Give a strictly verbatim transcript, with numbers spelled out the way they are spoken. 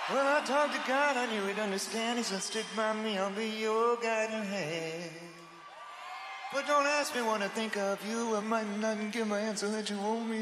When I talk to God, I knew he'd understand. He said, stick by me, I'll be your guiding hand. But don't ask me what I think of you. I might not give my answer that you want me